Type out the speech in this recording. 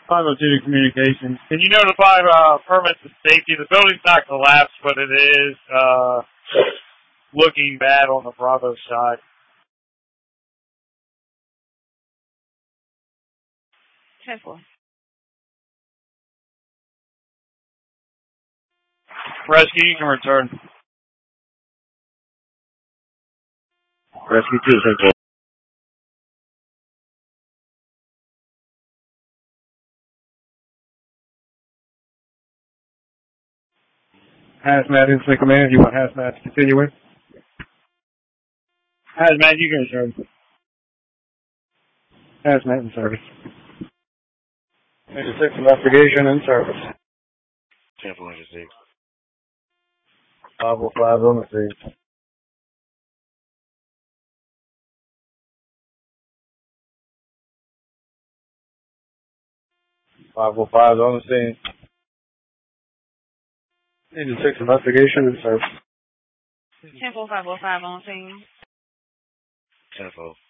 502 to communications. Can you notify permits of safety? The building's not collapsed, but it is looking bad on the Bravo side. 10-4. Rescue, you can return. Rescue 2, 10-4. Hazmat Incident Command, you want Hazmat to continue in? Hazmat, you can return. Hazmat in service. Major 6 investigation in service. 10-4, Major 6. 505 on the scene. On the scene. Major 6 investigation in service. 10-4, 505 on scene. 10-4.